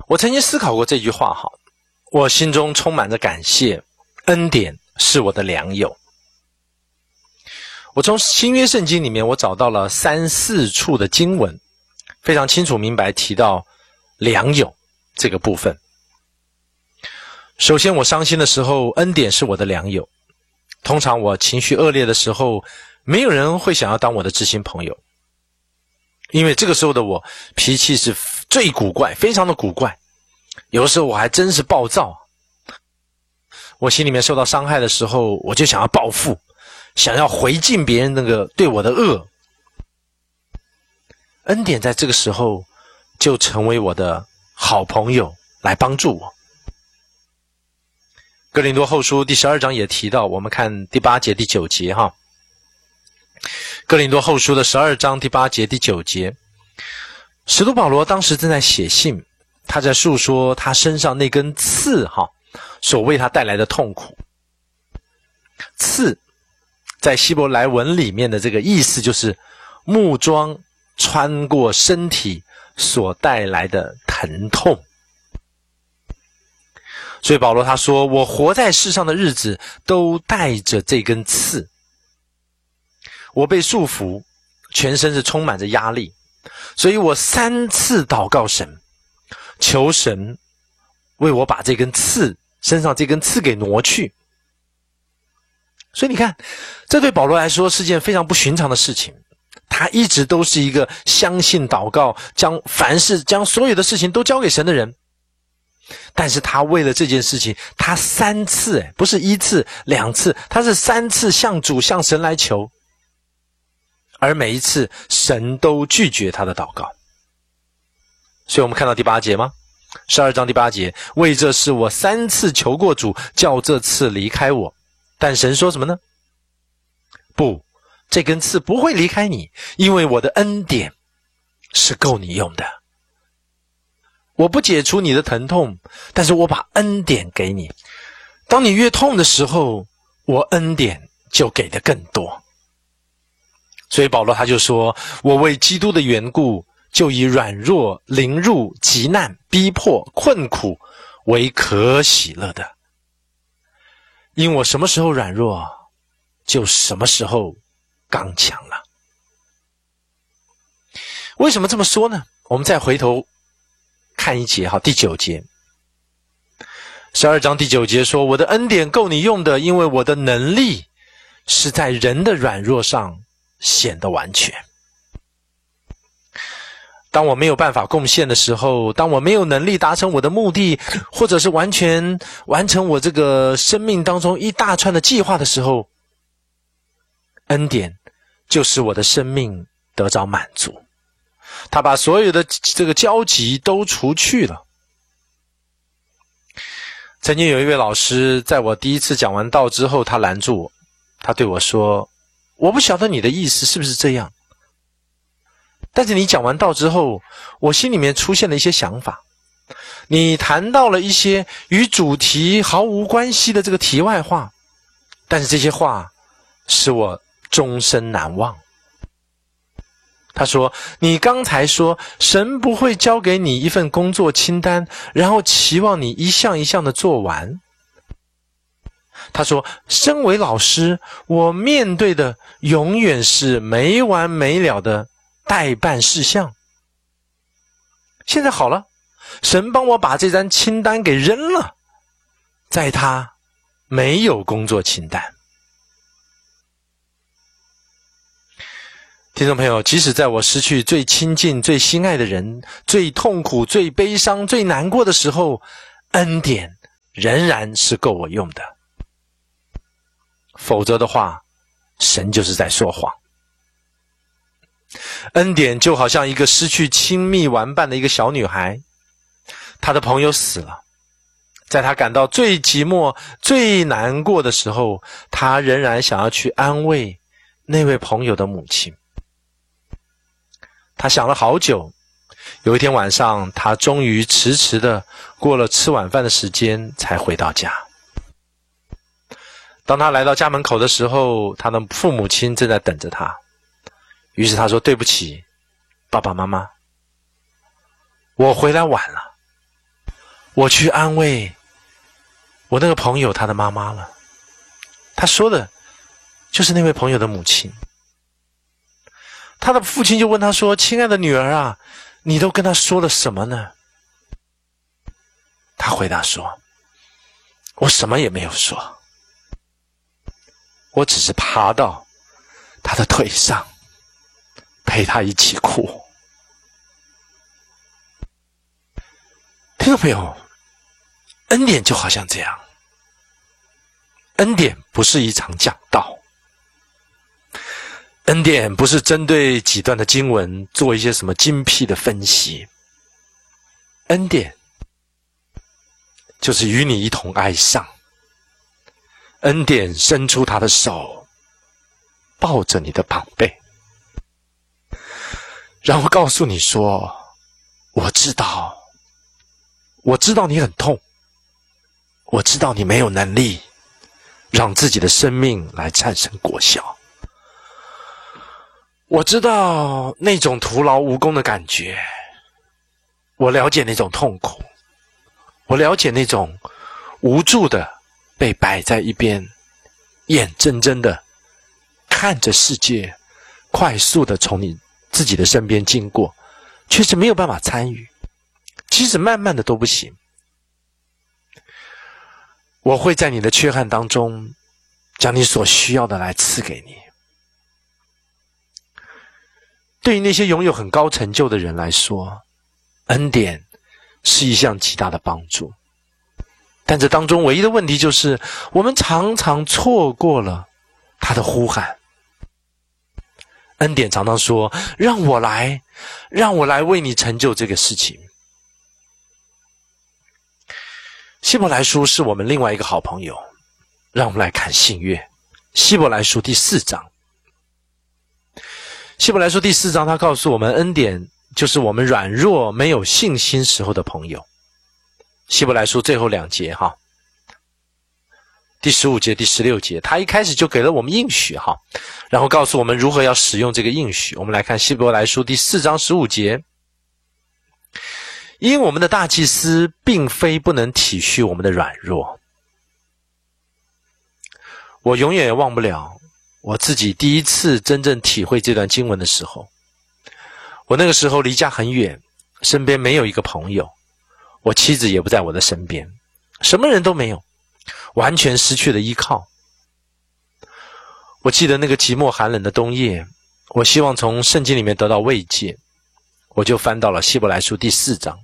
我曾经思考过这句话哈，我心中充满着感谢，恩典是我的良友。我从新约圣经里面我找到了3、4处的经文，非常清楚明白提到良友这个部分。首先我伤心的时候，恩典是我的良友。通常我情绪恶劣的时候，没有人会想要当我的知心朋友，因为这个时候的我脾气是最古怪，非常的古怪，有的时候我还真是暴躁。我心里面受到伤害的时候，我就想要报复，想要回敬别人那个对我的恶。恩典在这个时候就成为我的好朋友，来帮助我。哥林多后书第12章也提到，我们看第8节第9节哈。哥林多后书的12章第8节第9节，使徒保罗当时正在写信，他在述说他身上那根刺哈所为他带来的痛苦。刺在希伯来文里面的这个意思就是木桩穿过身体所带来的疼痛。所以保罗他说，我活在世上的日子都带着这根刺，我被束缚，全身是充满着压力，所以我3次祷告神，求神为我把这根刺身上这根刺给挪去。所以你看，这对保罗来说是件非常不寻常的事情。他一直都是一个相信祷告，将所有的事情都交给神的人。但是他为了这件事情，他3次，不是1次2次，他是3次向主向神来求，而每一次神都拒绝他的祷告。所以我们看到第8节吗？12章第8节，为这事我3次求过主，叫这刺离开我，但神说什么呢？不，这根刺不会离开你，因为我的恩典是够你用的。我不解除你的疼痛，但是我把恩典给你。当你越痛的时候，我恩典就给的更多。所以保罗他就说，我为基督的缘故，就以软弱、凌辱、急难、逼迫、困苦为可喜乐的。因我什么时候软弱，就什么时候刚强了。为什么这么说呢？我们再回头看一节哈，第9节，12章第9节说，我的恩典够你用的，因为我的能力是在人的软弱上显得完全。当我没有办法贡献的时候，当我没有能力达成我的目的，或者是完全完成我这个生命当中一大串的计划的时候，恩典就使我的生命得着满足。他把所有的这个焦急都除去了。曾经有一位老师，在我第一次讲完道之后，他拦住我，他对我说，我不晓得你的意思是不是这样，但是你讲完道之后，我心里面出现了一些想法。你谈到了一些与主题毫无关系的这个题外话，但是这些话使我终身难忘。他说，你刚才说神不会交给你一份工作清单，然后期望你一项一项的做完。他说，身为老师，我面对的永远是没完没了的待办事项。现在好了，神帮我把这张清单给扔了，在他没有工作清单。听众朋友，即使在我失去最亲近最心爱的人，最痛苦最悲伤最难过的时候，恩典仍然是够我用的。否则的话，神就是在说谎。恩典就好像一个失去亲密玩伴的一个小女孩，她的朋友死了，在她感到最寂寞最难过的时候，她仍然想要去安慰那位朋友的母亲。她想了好久，有一天晚上，她终于迟迟的过了吃晚饭的时间才回到家。当她来到家门口的时候，她的父母亲正在等着她。于是她说，对不起，爸爸妈妈，我回来晚了。 我去安慰我那个朋友他的妈妈了。他说的就是那位朋友的母亲。他的父亲就问他说：亲爱的女儿啊，你都跟他说了什么呢？他回答说：我什么也没有说，我只是爬到他的腿上陪他一起哭。听到没有？恩典就好像这样，恩典不是一场讲道，恩典不是针对几段的经文做一些什么精辟的分析，恩典就是与你一同哀伤，恩典伸出他的手，抱着你的膀臂，然后告诉你说：我知道你很痛，我知道你没有能力让自己的生命来产生果效，我知道那种徒劳无功的感觉，我了解那种痛苦，我了解那种无助的被摆在一边，眼睁睁的看着世界快速的从你自己的身边经过，却是没有办法参与，即使慢慢的都不行。我会在你的缺憾当中将你所需要的来赐给你。对于那些拥有很高成就的人来说，恩典是一项极大的帮助，但这当中唯一的问题就是我们常常错过了他的呼喊。恩典常常说：让我来为你成就这个事情。希伯来书是我们另外一个好朋友，让我们来看新约。希伯来书第4章。希伯来书第4章，他告诉我们，恩典就是我们软弱没有信心时候的朋友。希伯来书最后2节哈，第15节、第16节，他一开始就给了我们应许哈，然后告诉我们如何要使用这个应许。我们来看希伯来书第4章15节。因我们的大祭司并非不能体恤我们的软弱。我永远也忘不了我自己第一次真正体会这段经文的时候。我那个时候离家很远，身边没有一个朋友，我妻子也不在我的身边，什么人都没有，完全失去了依靠。我记得那个寂寞寒冷的冬夜，我希望从圣经里面得到慰藉，我就翻到了希伯来书第4章。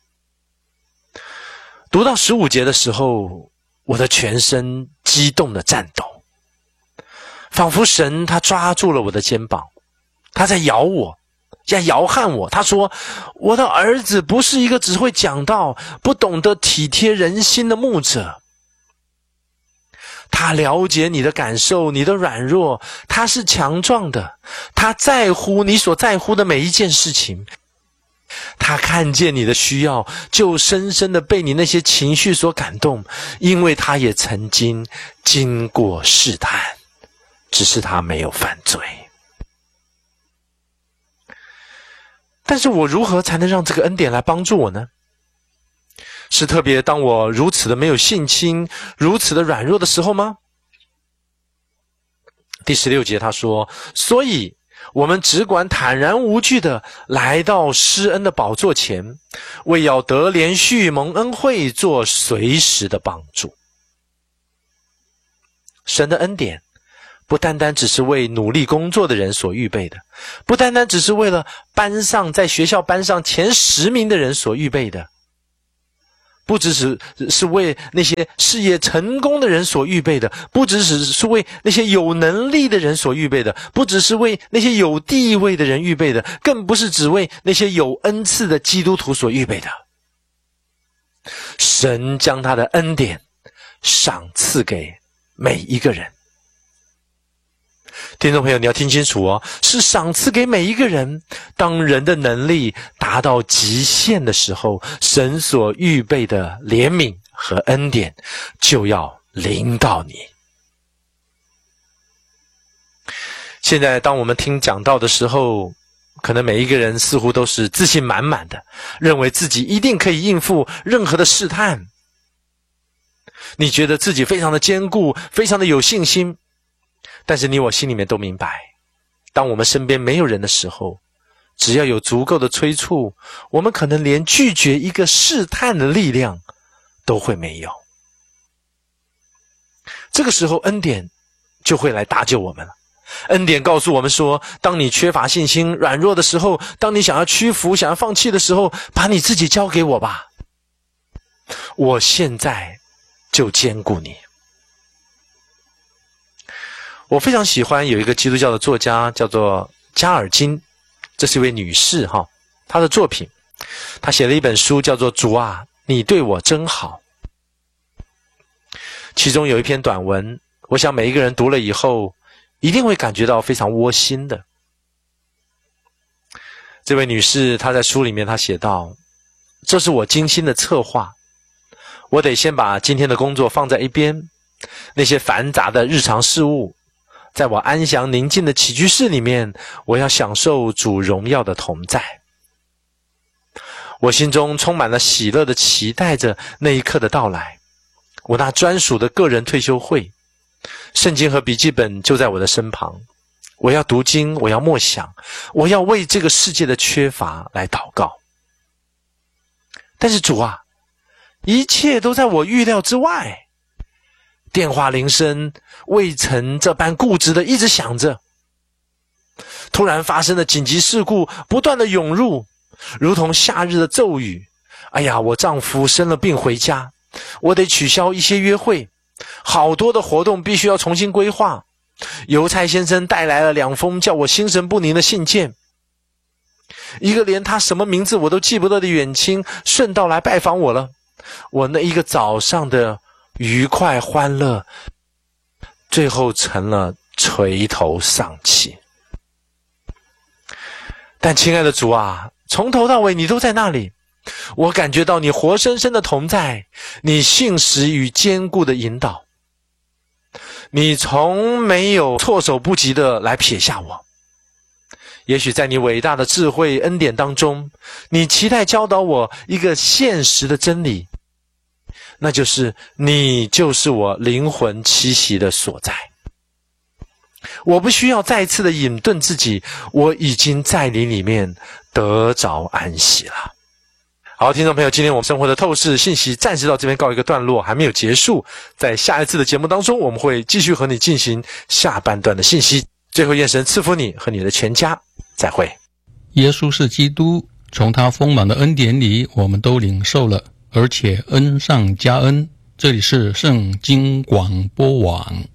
读到15节的时候，我的全身激动的颤抖，仿佛神他抓住了我的肩膀，他在摇我，在摇撼我。他说：我的儿子不是一个只会讲道，不懂得体贴人心的牧者。他了解你的感受，你的软弱，他是强壮的，他在乎你所在乎的每一件事情。他看见你的需要，就深深的被你那些情绪所感动，因为他也曾经经过试探，只是他没有犯罪。但是我如何才能让这个恩典来帮助我呢？是特别当我如此的没有信心，如此的软弱的时候吗？第16节他说：所以我们只管坦然无惧的来到施恩的宝座前，为要得连续蒙恩惠，做随时的帮助。神的恩典不单单只是为努力工作的人所预备的，不单单只是为了在学校班上前10名的人所预备的，不只是为那些事业成功的人所预备的，不只是为那些有能力的人所预备的，不只是为那些有地位的人预备的，更不是只为那些有恩赐的基督徒所预备的。神将他的恩典赏赐给每一个人。听众朋友，你要听清楚哦，是赏赐给每一个人。当人的能力达到极限的时候，神所预备的怜悯和恩典就要临到你。现在当我们听讲道的时候， 可能每一个人似乎都是自信满满的，认为自己一定可以应付任何的试探。你觉得自己非常的坚固，非常的有信心，但是你我心里面都明白，当我们身边没有人的时候，只要有足够的催促，我们可能连拒绝一个试探的力量都会没有。这个时候恩典就会来搭救我们了。恩典告诉我们说，当你缺乏信心、软弱的时候，当你想要屈服、想要放弃的时候，把你自己交给我吧，我现在就兼顾你。我非常喜欢有一个基督教的作家叫做加尔金，这是一位女士哈，她的作品，她写了一本书叫做《主啊，你对我真好》。其中有一篇短文，我想每一个人读了以后一定会感觉到非常窝心的。这位女士她在书里面她写道，这是我精心的策划，我得先把今天的工作放在一边，那些繁杂的日常事务，在我安详宁静的起居室里面，我要享受主荣耀的同在。我心中充满了喜乐的期待着那一刻的到来。我那专属的个人退休会，圣经和笔记本就在我的身旁，我要读经，我要默想，我要为这个世界的缺乏来祷告。但是主啊，一切都在我预料之外。电话铃声未曾这般固执的一直响着，突然发生的紧急事故不断的涌入，如同夏日的骤雨。哎呀，我丈夫生了病回家，我得取消一些约会，好多的活动必须要重新规划。邮差先生带来了2封叫我心神不宁的信件，一个连他什么名字我都记不得的远亲顺道来拜访我了。我那一个早上的愉快欢乐，最后成了垂头丧气。但亲爱的主啊，从头到尾你都在那里，我感觉到你活生生的同在，你信实与坚固的引导，你从没有措手不及的来撇下我。也许在你伟大的智慧恩典当中，你期待教导我一个现实的真理，那就是你就是我灵魂栖息的所在。我不需要再一次的隐遁自己，我已经在你里面得着安息了。好，听众朋友，今天我们生活的透视信息暂时到这边告一个段落，还没有结束。在下一次的节目当中，我们会继续和你进行下半段的信息。最后愿神赐福你和你的全家，再会。 耶稣是基督，从他丰满的恩典里我们都领受了，而且恩上加恩。这里是圣经广播网。